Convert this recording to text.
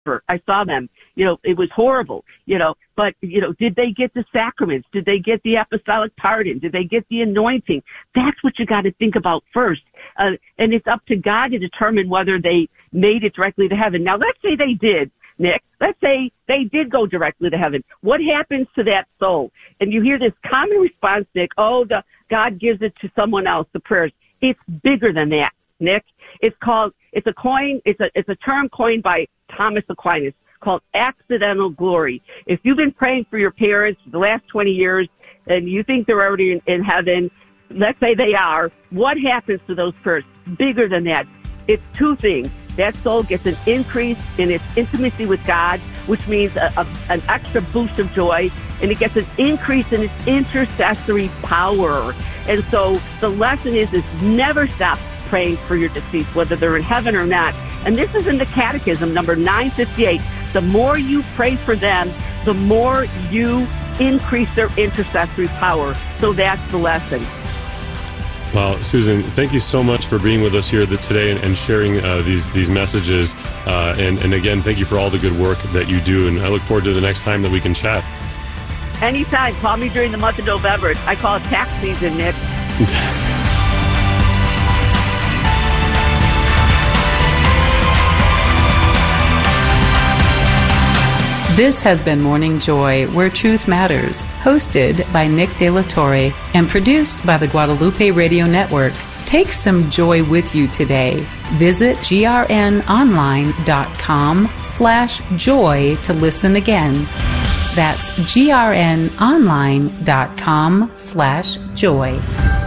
I saw them. It was horrible, but, did they get the sacraments? Did they get the apostolic pardon? Did they get the anointing? That's what you got to think about first. And it's up to God to determine whether they made it directly to heaven. Now, let's say they did, Nick. Let's say they did go directly to heaven. What happens to that soul? And you hear this common response, Nick, God gives it to someone else, the prayers. It's bigger than that, Nick. It's a term coined by Thomas Aquinas called accidental glory. If you've been praying for your parents for the last 20 years and you think they're already in heaven, let's say they are, what happens to those prayers? Bigger than that. It's two things. That soul gets an increase in its intimacy with God, which means an extra boost of joy, and it gets an increase in its intercessory power. And so the lesson is never stop praying for your deceased, whether they're in heaven or not. And this is in the Catechism, number 958. The more you pray for them, the more you increase their intercessory power. So that's the lesson. Well, Susan, thank you so much for being with us here today and sharing these messages. And again, thank you for all the good work that you do. And I look forward to the next time that we can chat. Anytime. Call me during the month of November. I call it tax season, Nick. This has been Morning Joy, Where Truth Matters, hosted by Nick De La Torre and produced by the Guadalupe Radio Network. Take some joy with you today. Visit grnonline.com/joy to listen again. That's grnonline.com/joy.